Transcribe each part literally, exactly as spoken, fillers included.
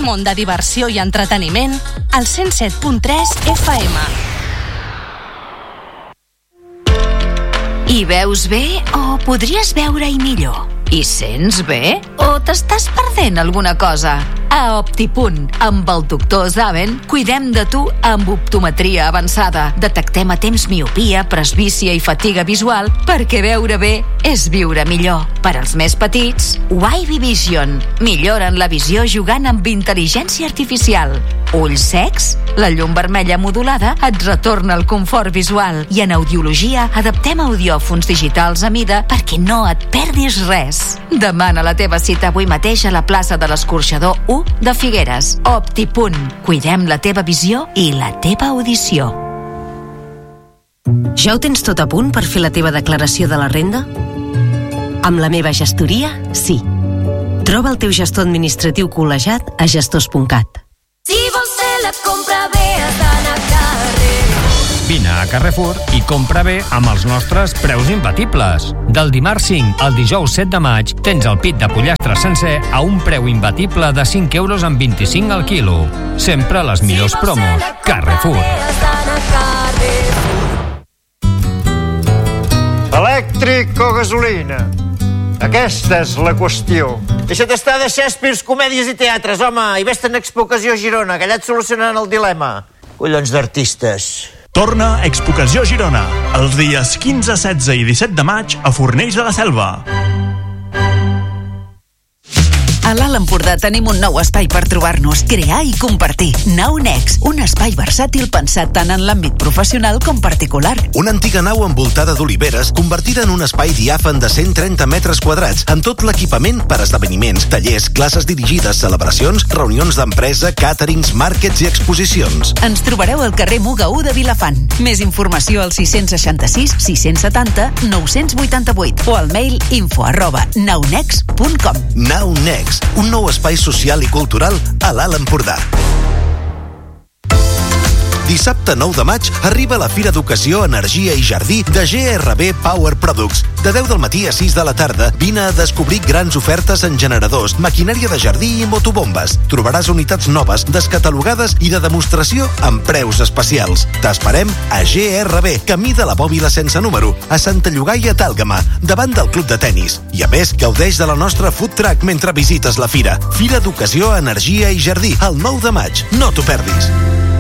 món de diversió i entreteniment al cent set punt tres F M. Hi veus bé o podries veure-hi millor? Hi sents bé o t'estàs perdent alguna cosa? A Optipunt, amb el doctor Zaven, cuidem de tu amb optometria avançada. Detectem a temps miopia, presbícia i fatiga visual perquè veure bé és viure millor. Per als més petits, Wavy Vision. Milloren la visió jugant amb intel·ligència artificial. Ulls secs? La llum vermella modulada et retorna el confort visual. I en audiologia adaptem audiòfons digitals a mida perquè no et perdis res. Demana la teva cita avui mateix a la plaça de l'Escorxador u de Figueres. Optipunt. Cuidem la teva visió i la teva audició. Ja ho tens tot a punt per fer la teva declaració de la renda? Amb la meva gestoria, sí. Troba el teu gestor administratiu col·legiat a gestors punt cat. Si vols fer la compra bé, has d'anar a Carrefour. Vine a Carrefour i compra bé amb els nostres preus imbatibles. Del dimarts cinc al dijous set de maig tens el pit de pollastre sencer a un preu imbatible de cinc euros amb vint-i-cinc al quilo. Sempre les millors promos. Carrefour. Elèctric o gasolina? Aquesta és la qüestió. Deixa't estar de Shakespeare, comèdies i teatres, home, i vés-te'n a Expocació Girona, que allà et solucionaran el dilema. Collons d'artistes. Torna a Expocació Girona, els dies quinze, setze i disset de maig a Fornells de la Selva. A l'Alt Empordà tenim un nou espai per trobar-nos, crear i compartir. Nau Next, un espai versàtil pensat tant en l'àmbit professional com particular. Una antiga nau envoltada d'oliveres convertida en un espai diàfan de cent trenta metres quadrats amb tot l'equipament per esdeveniments, tallers, classes dirigides, celebracions, reunions d'empresa, càterings, màrquets i exposicions. Ens trobareu al carrer Muga u de Vilafant. Més informació al sis seixanta-sis sis setanta nou vuitanta-vuit o al mail info arroba naunext punt com. Nau Next, un nou espai social i cultural a l'Alt Empordà. Dissabte nou de maig arriba la Fira d'Ocasió, Energia i Jardí de G R B Power Products. De deu del matí a sis de la tarda, vine a descobrir grans ofertes en generadors, maquinària de jardí i motobombes. Trobaràs unitats noves, descatalogades i de demostració amb preus especials. T'esperem a G R B, camí de la Bòbila sense número, a Santa Llogaia d'Àlgama, davant del club de tennis. I a més, gaudeix de la nostra food truck mentre visites la fira. Fira d'Ocasió, Energia i Jardí, el nou de maig. No t'ho perdis.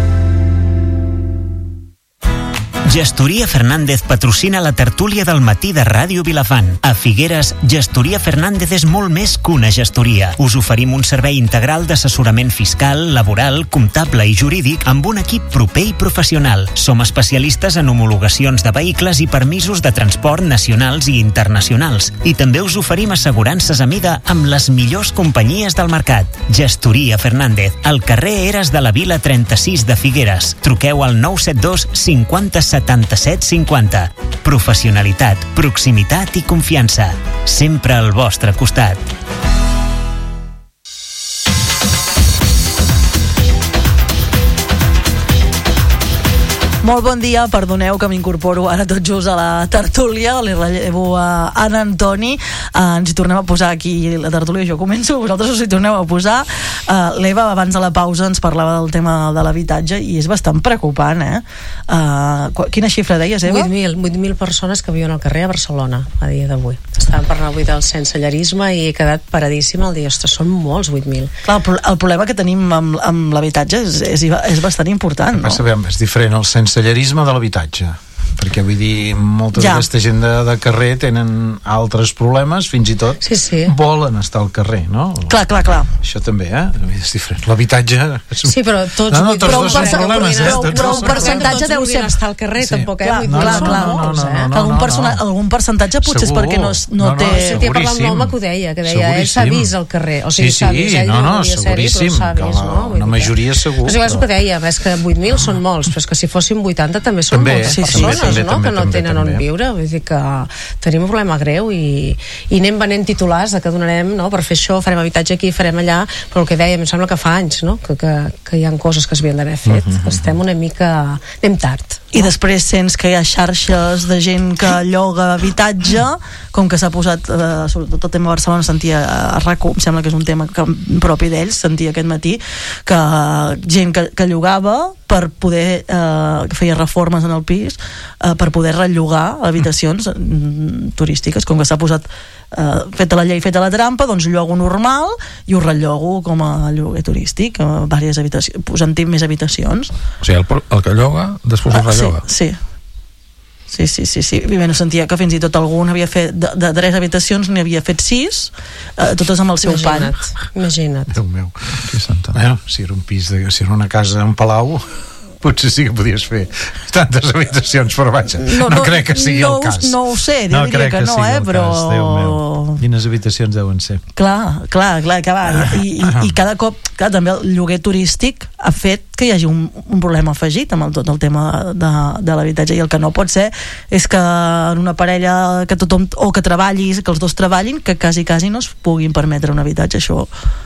Gestoria Fernández patrocina la tertúlia del matí de Ràdio Vilafant. A Figueres, Gestoria Fernández és molt més que una gestoria. Us oferim un servei integral d'assessorament fiscal, laboral, comptable i jurídic amb un equip proper i professional. Som especialistes en homologacions de vehicles i permisos de transport nacionals i internacionals. I també us oferim assegurances a mida amb les millors companyies del mercat. Gestoria Fernández, al carrer Eres de la Vila trenta-sis de Figueres. Truqueu al nou set dos cinquanta setanta-set cinquanta. Professionalitat, proximitat i confiança. Sempre al vostre costat. Molt bon dia, perdoneu que m'incorporo ara tot just a la tertúlia, li rellevo a Anna Antoni, uh, ens hi tornem a posar aquí la tertúlia, jo començo, vosaltres us hi torneu a posar. uh, l'Eva abans de la pausa ens parlava del tema de l'habitatge i és bastant preocupant, eh? Uh, quina xifra deies, Eva? vuit mil persones que viuen al carrer a Barcelona a dia d'avui. Estàvem parlant avui del sensellerisme i he quedat paradíssima al dir, ostres, són molts vuit mil. Clar, el problema que tenim amb, amb l'habitatge és, és, és bastant important, no? Sabem, és diferent el sensellerisme de l'habitatge, perquè vull dir, molta ja. d'aquesta gent de, de carrer tenen altres problemes, fins i tot sí, sí. volen estar al carrer, no? Clar, clar, clar. Això també, eh? És diferent. L'habitatge... És... Sí, però tots... No, no, tots però dos són problemes, eh? Però, però un percentatge deu ser... estar al carrer, sí. tampoc, eh? Clar, No, clar, no, clar. no, no, no, no, algun, persona, algun percentatge potser Segur. és perquè no, no, no, no té... Sentia parlar amb l'home que ho deia, que deia, ell s'ha vist al carrer. O sigui, sí, s'ha vist, sí, ell no, no, volia ser-hi, però s'ha vist, no? Una majoria segur. Però és el que deia, és que vuit mil són molts, però és que si fossin vuitanta també són també, moltes sí, persones, també, no? també, Que no també, tenen també. on viure. Vull dir que tenim un problema greu i, i anem venent titulars de que donarem, no? Per fer això, farem habitatge aquí, farem allà, però el que dèiem, em sembla que fa anys, no? Que, que, que hi ha coses que s'havien d'haver fet. Uh-huh. Estem una mica... anem tard. i després sents que hi ha xarxes de gent que lloga habitatge, com que s'ha posat eh, sobretot el tema de Barcelona, sentia a RAC1, em sembla que és un tema que, propi d'ells, sentia aquest matí que gent que, que llogava per poder, eh, que feia reformes en el pis, eh, per poder rellogar habitacions mm, turístiques, com que s'ha posat eh, feta la llei, feta la trampa, doncs llogo normal i ho rellogo com a lloguer turístic, a diverses habitacions, posant-hi més habitacions. O sigui, el, el que lloga després ho relloga. Sí, sí. Sí, sí, sí, sí. I bé, no sentia que fins i tot algú n'havia fet de, de tres habitacions, n'hi havia fet sis, eh, totes amb el seu imagina't, pan. Imagina't. Déu meu. Bueno, si era un pis, de, si era una casa, un palau, potser sí que podies fer tantes habitacions, però vaja, no, no, no crec que sigui no, el cas. No ho sé, no diria que, que no, eh, però... Cas, Déu meu. Quines habitacions deuen ser? Clar, clar, clar, que va. I, i, i cada cop, clar, també el lloguer turístic ha fet que hi hagi un, un problema afegit amb el, tot el tema de, de l'habitatge, i el que no pot ser és que en una parella que tothom, o que treballis, que els dos treballin, que quasi, quasi no es puguin permetre un habitatge. Això...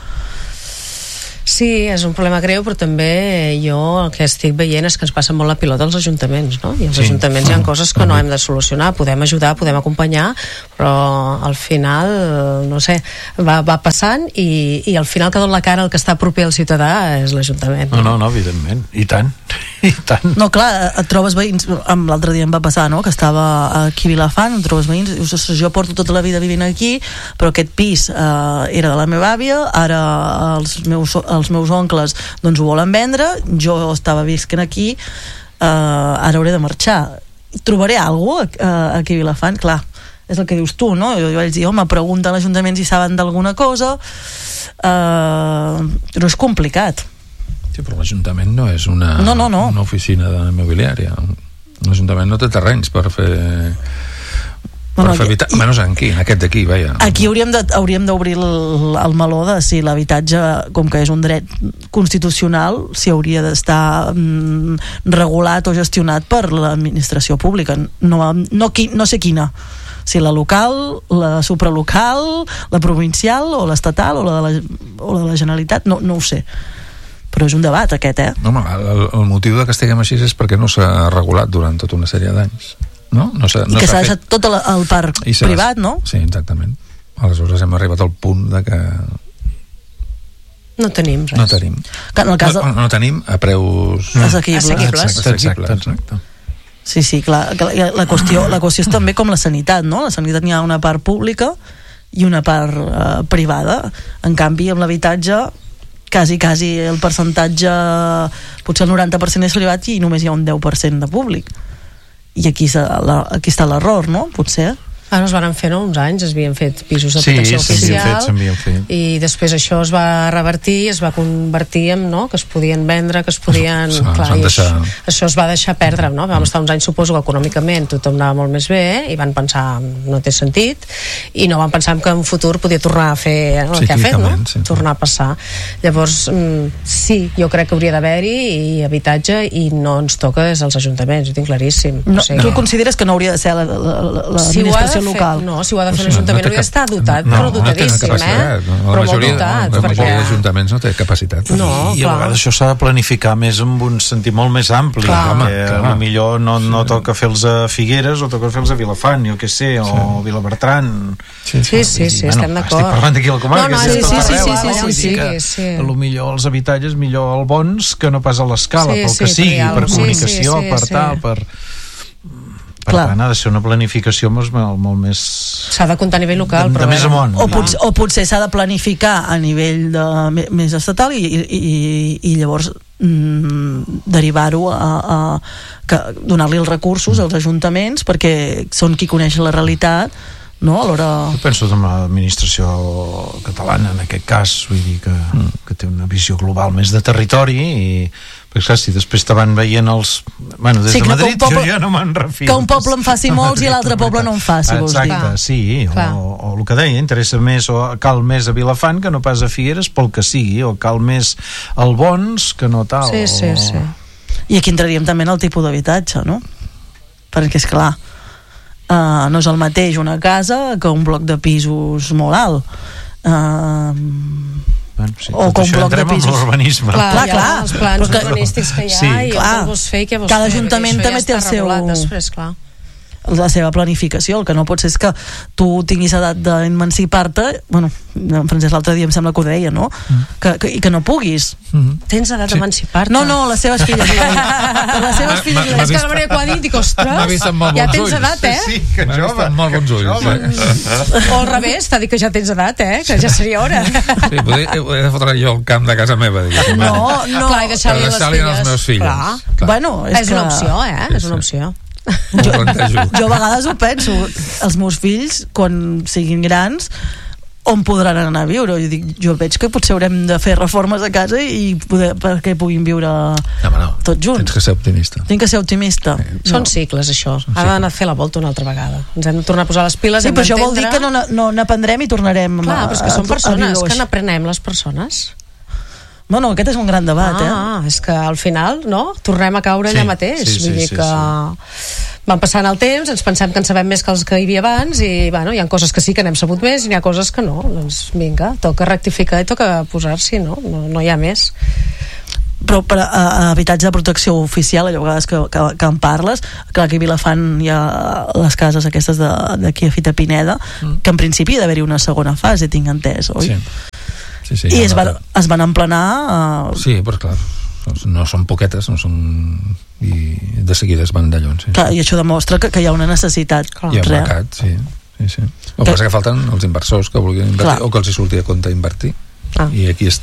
Sí, és un problema greu, però també jo el que estic veient és que ens passa molt la pilota als ajuntaments, no? I als sí. ajuntaments hi ha coses que no hem de solucionar, podem ajudar, podem acompanyar, però al final, no sé, va, va passant i, i al final que dona la cara el que està proper al ciutadà és l'Ajuntament. No, no, no, evidentment, i tant, i tant. No, clar, et trobes veïns, l'altre dia em va passar, no?, que estava aquí a Vilafant, et trobes veïns, dius, jo porto tota la vida vivint aquí, però aquest pis eh, era de la meva àvia, ara els meus els meus oncles doncs ho volen vendre, jo estava visquent aquí, eh, ara hauré de marxar, trobaré alguna cosa eh, aquí a Vilafant? Clar, és el que dius tu, no? Jo, jo vaig dir, home, pregunta a l'Ajuntament si saben d'alguna cosa, eh, però és complicat. Sí, però l'Ajuntament no és una, no, no, no. una oficina immobiliària. L'Ajuntament no té terrenys per fer... per no, fer habitatge, menys aquí, en aquest d'aquí, veia. Aquí hauríem de, hauríem d'obrir el, el meló de si l'habitatge, com que és un dret constitucional, si hauria d'estar mm, regulat o gestionat per l'administració pública. No, no, no sé quina. Si la local, la supralocal, la provincial o l'estatal o la de la, o la de la Generalitat, no, no ho sé. Però és un debat aquest, eh? No, el, el motiu de que estiguem així és perquè no s'ha regulat durant tota una sèrie d'anys. No? No no i que s'ha deixat tot el, el parc privat, no? Sí, exactament. Aleshores hem arribat al punt de que no tenim res. No tenim. En el cas de... no, no tenim a preus assequibles. Assequibles. Exacte, exacte, exacte. Sí, sí, clar. La qüestió, la qüestió és també com la sanitat, no? La sanitat n'hi ha una part pública i una part eh, privada. En canvi, amb l'habitatge quasi, quasi el percentatge, potser el noranta per cent és privat i només hi ha un deu per cent de públic. I aquí, la, aquí està l'error, no? Potser. Ara es van fer, no? Uns anys es havien fet pisos de sí, protecció oficial fet, fet. I després això es va revertir, es va convertir en, no?, que es podien vendre, que es podien... Sí, clar, i deixar... això, això es va deixar perdre, no? Vam estar uns anys, suposo que econòmicament tothom anava molt més bé i van pensar no té sentit i no van pensar que en un futur podia tornar a fer el sí, que ha fet, no? Sí, tornar a passar. Llavors, sí, jo crec que hauria d'haver-hi i habitatge i no ens toca des dels ajuntaments, ho tinc claríssim. No, o sigui, tu consideres que no hauria de ser l'administració si local? No, si ho ha de fer l'Ajuntament hauria d'estar dotat, no, però dotadíssim, no eh? No, però la majoria, molt dotat. La majoria d'ajuntaments no té capacitat. No, I, i a vegades això s'ha de planificar més amb un sentit molt més ampli. Clar, home, clar. Millor no, no toca fer-los a Figueres o toca fer-los a Vilafant, jo què sé, o sí. Vilabertran. Sí, sí, sí, sí, bueno, estem d'acord. Estic parlant d'aquí a la comarca. No, no, sí, sí, sí, sí, sí, sí, sí, sí. A lo millor els habitatges, millor el bons que no pas a l'escala, sí, pel que sí, sigui, per sí, comunicació, sí, sí, per sí. tal, per... Per clar. tant, ha de ser una planificació molt, molt més... S'ha de comptar a nivell local, de, però... De més amunt. O, potser, o potser s'ha de planificar a nivell de, més estatal i, i, i llavors mm, derivar-ho a, a, a donar-li els recursos als ajuntaments perquè són qui coneix la realitat, no? A l'hora... Jo penso en l'administració catalana, en aquest cas, vull dir que, mm. que té una visió global més de territori i... Perquè clar, si després te van veient els... Bueno, des sí, de Madrid poble, jo ja no me'n refio. Que un poble en faci molts i l'altre poble no en faci, vols dir. Exacte, sí, o, o el que deia, interessa més o cal més a Vilafant que no pas a Figueres, pel que sigui, o cal més al Bons que no tal. Sí, sí, o... sí. I aquí entraríem també en el tipus d'habitatge, no? Perquè, és clar, uh, no és el mateix una casa que un bloc de pisos molt alt. Uh, Bueno, sí, o com un bloc de pisos. L'urbanisme. Clar, clar, clar, clar. els plans Perquè, urbanístics que hi ha sí, i clar. el que vols fer i què vols Cada fer. ajuntament també té el seu... Després, clar. la seva planificació. El que no pot ser és que tu tinguis edat d'emancipar-te, bueno, en Francesc l'altre dia em sembla que ho deia, no? Mm. Que, que, i que no puguis. Mm-hmm. Tens edat sí. d'emancipar-te? No, no, les seves filles. les seves filles. És que la Maria que ho ha dit, dic, ostres, ja tens edat, eh? Sí, que jove. Amb molt bons ulls. Eh? O al revés, t'ha dit que ja tens edat, eh? Que ja seria hora. Sí, podria, he de fotre jo el camp de casa meva, diguéssim. No, no. Clar, i deixar-li les filles. als meus fills. Clar. Clar. Bueno, és, és que... una opció, eh? És una opció. Jo, jo a vegades ho penso, els meus fills quan siguin grans on podran anar a viure. Jo, dic, jo veig que potser haurem de fer reformes a casa i poder, perquè puguin viure no, no. tots junts. Tens que ser optimista. Tinc que ser optimista. Sí. No. Són cicles, això. Ha d'anar a fer la volta una altra vegada. Ens hem de tornar a posar les piles. Sí, però això vol dir que no, no n'aprendrem i tornarem Clar, a, però és que són persones, a que n'aprenem les persones. Bueno, aquest és un gran debat, ah, eh? Ah, és que al final, no? Tornem a caure sí, allà mateix. Sí, sí, Vull dir sí, que sí. van passant el temps, ens pensem que en sabem més que els que hi havia abans i, bueno, hi ha coses que sí que n'hem sabut més i n'hi ha coses que no. Doncs vinga, toca rectificar i toca posar-s'hi, no? No, no hi ha més. Però per a, a habitatge de protecció oficial, allò a vegades que, que, que en parles, clar, aquí a Vilafant hi ha les cases aquestes d'aquí a Fita Pineda, mm. que en principi hi ha d'haver-hi una segona fase, tinc entès, oi? Sí. Sí, sí, I es van, es van emplenar uh... sí, però clar no són poquetes no són... i de seguida es van d'allò sí. Clar, i això demostra que, que hi ha una necessitat clar. Hi ha un mercat, sí, sí, sí. El que passa que falten els inversors que vulguin invertir clar. O que els hi surti a compte invertir ah. i aquí